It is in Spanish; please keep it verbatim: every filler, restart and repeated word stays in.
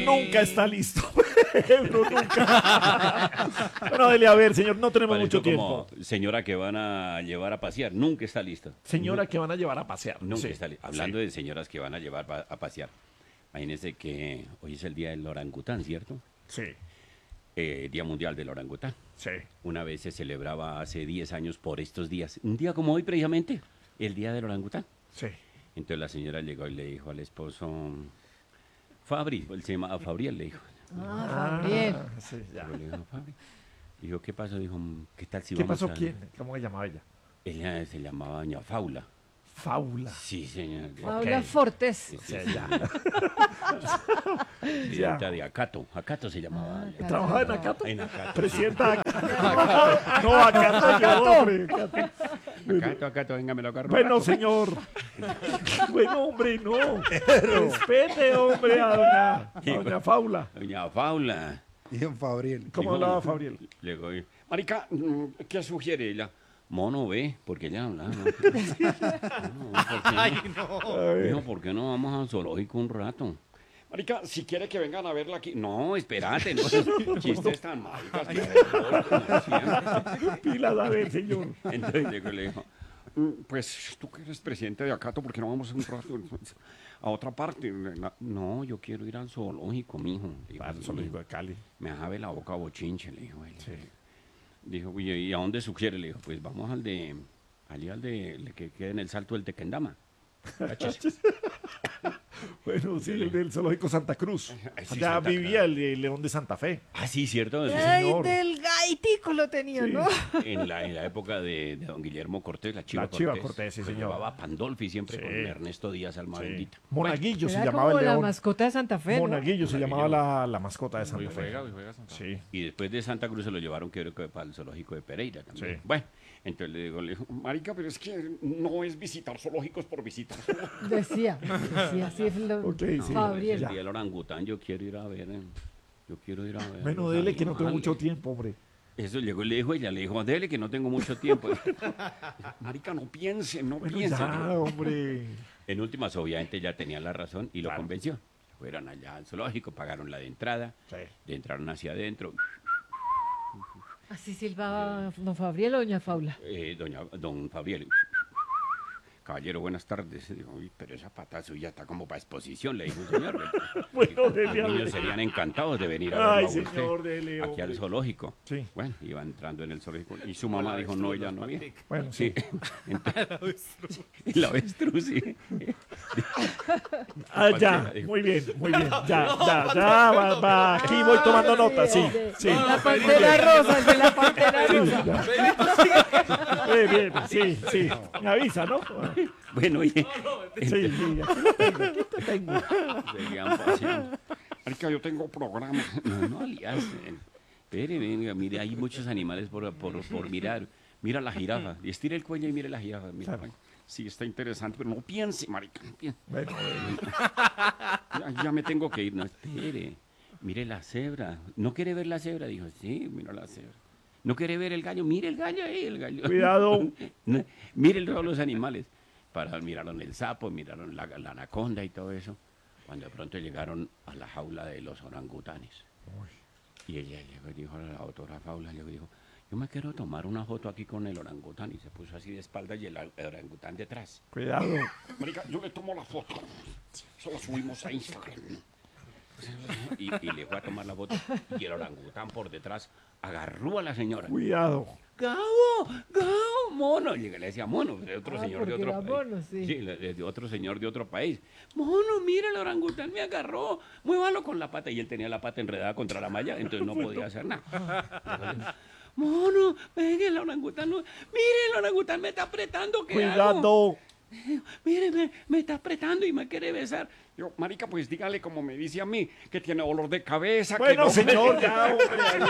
nunca está listo. Uno nunca. Bueno, dele a ver, señor, no tenemos Pareció mucho tiempo. como señora que van a llevar a pasear, nunca está lista. Señora que van a llevar a pasear. Nunca Sí, está lista. Hablando sí. de señoras que van a llevar pa- a pasear, imagínense que hoy es el día del orangután, ¿cierto? Sí, Eh, Día Mundial del Orangután. sí. Una vez se celebraba hace diez años por estos días, un día como hoy precisamente, el Día del Orangután. Sí. Entonces la señora llegó y le dijo al esposo, Fabri, él se llamaba Fabriel, le dijo. Ah, Gabriel. Ah, sí, ya. Le dijo, Fabri. Dijo, ¿qué pasó? Dijo, ¿qué tal si ¿Qué vamos pasó? a...? ¿Quién? ¿Cómo se llamaba ella? Ella se llamaba doña Faula. Faula. Sí, señor. Paula Ok. Fortes. Sí, Sí, sí, ya. presidenta de Acato. Acato se llamaba. Ah, ella. ¿Trabajaba en Acato? En Acato. Presidenta de Acato. No, Acato yo, hombre. Acato. Acato, Acato, venga, me lo agarro. Bueno, señor. Bueno, hombre, no. Respete, hombre, a doña, a doña Faula. Doña Faula. Y don Fabriel. ¿Cómo Dijo- hablaba Fabriel? Llegó y, marica, mm, ¿qué sugiere ella? Mono, ve, porque ella hablaba. ¿No? Ay, no. Dijo, ¿por qué no vamos al zoológico un rato? Marica, si quiere que vengan a verla aquí. No, espérate, no. Chistes tan maricas. que- Pilas, a ver, señor. Entonces llegó y le dijo, "Mm, pues tú que eres presidente de Acato, ¿por qué no vamos un rato a otra parte? No, yo quiero ir al zoológico, mijo. Dijo, Al zoológico de Cali. me jabe la boca bochinche, le dijo él. Sí. Dijo, "Oye, ¿y a dónde sugiere?" Le dijo, pues vamos al de, allí al de, el que queda en el Salto del Tequendama. Cáchese. Bueno, sí, el del zoológico Santa Cruz. Ay, sí, Allá Santa vivía el, el león de Santa Fe. Ah, sí, cierto. Ay, señor. del gaitico lo tenía, Sí. ¿no? En la, en la época de, de don Guillermo Cortés, la Chiva La Cortés. Chiva Cortés, sí, que señor. llevaba Pandolfi siempre Sí. con Ernesto Díaz Alma Sí. Bendita. Monaguillo se Era llamaba como el la león. mascota de Santa Fe, ¿no? Monaguillo se Monaguillo. llamaba la, la mascota de Santa Hoy Fe. juega, hoy juega Santa Fe. Sí. Y después de Santa Cruz se lo llevaron, creo que para el zoológico de Pereira también. Sí. Bueno, entonces le digo, le digo, marica, pero es que no es visitar zoológicos por visitar. Decía, decía, sí, lo, Ok, sí. Fabriel. El día del orangután yo quiero ir a ver, eh, yo quiero ir a ver. Bueno, los dele que no tengo animales. mucho tiempo, hombre. Eso llegó y le dijo ella, le dijo, dele que no tengo mucho tiempo. Marica, no piense, no Bueno, piense. ya, hombre. En últimas, obviamente, ya tenía la razón y lo Claro. convenció. Fueron allá al zoológico, pagaron la de entrada, Sí. le entraron hacia adentro. Así silbaba don Fabriel o doña Faula. Eh, doña, don Fabriel. Caballero, buenas tardes. Digo, "Uy, pero esa pata suya está como para exposición", le dijo el señor. Bueno, Los dele a niños ver. serían encantados de venir a Ay, verlo a usted señor, dele, aquí al hombre. zoológico. Sí. Bueno, iba entrando en el zoológico y su mamá dijo, no, ella no había. Bueno, sí. El avestruz, sí. Ah, ya. Muy bien, muy bien. Ya, ya, ya. Va, va. Aquí voy tomando notas, sí. Sí. La pantera rosa, el de la pantera rosa. Bien, bien, sí, sí. Me avisa, ¿no? Bueno, oye, Sí, sí. Aquí lo tengo, aquí te tengo. seguían paseando. Marica, yo tengo programa. No, no, alias. Espere, venga, mire, hay muchos animales por, por, por mirar. Mira la jirafa. Y estira el cuello y mire la jirafa. Mira, Claro. sí, está interesante, pero no piense, marica. No piense. Bueno, Ya, ya me tengo que ir. No, espere. Mire la cebra. ¿No quiere ver la cebra? Dijo, sí, mira la cebra. ¿No quiere ver el gallo? Mire el gallo ahí, el gallo. cuidado. No, miren todos los animales. Para, miraron el sapo, miraron la, la anaconda y todo eso. Cuando de pronto llegaron a la jaula de los orangutanes. Y ella llegó y dijo a la doctora Faula, le dijo, yo me quiero tomar una foto aquí con el orangután. Y se puso así de espaldas y el, el orangután detrás. Cuidado. Marica, yo le tomo la foto. Eso lo subimos a Instagram. Y, y le fue a tomar la foto. Y el orangután por detrás agarró a la señora. Cuidado. ¡Gabo! ¡Gabo! ¡Mono! Y le decía mono, de otro Ah, señor de porque otro era país. mono, sí. le- de otro señor de otro país. Mono, mira, el orangután me agarró. Muévalo con la pata. Y él tenía la pata enredada contra la malla, entonces no podía hacer nada. Mono, venga, el orangután. No. Mire, el orangután me está apretando. ¿Qué hago? Cuidado. Mire, me, me está apretando y me quiere besar. Yo, marica, pues dígale como me dice a mí, que tiene dolor de cabeza. que Bueno, no- señor, ya, hombre.